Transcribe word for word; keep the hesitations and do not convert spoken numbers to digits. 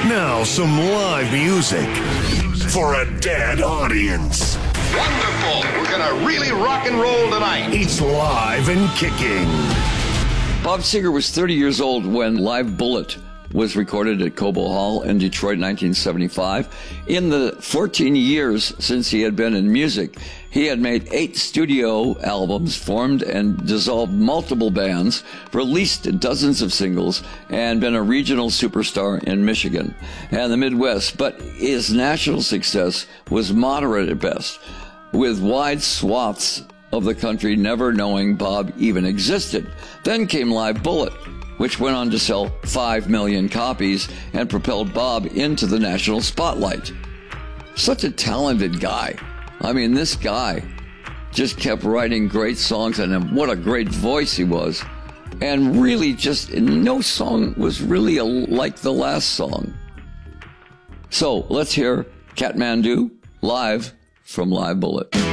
Now some live music for a dead audience. Wonderful. We're going to really rock and roll tonight. It's Live and Kicking. Bob Seger was thirty years old when Live Bullet was recorded at Cobo Hall in Detroit in nineteen seventy-five. In the fourteen years since he had been in music, he had made eight studio albums, formed and dissolved multiple bands, released dozens of singles, and been a regional superstar in Michigan and the Midwest. But his national success was moderate at best, with wide swaths of the country never knowing Bob even existed. Then came Live Bullet, which went on to sell five million copies and propelled Bob into the national spotlight. Such a talented guy. I mean, this guy just kept writing great songs, and what a great voice he was. And really just, no song was really a, like the last song. So let's hear Kathmandu live from Live Bullet.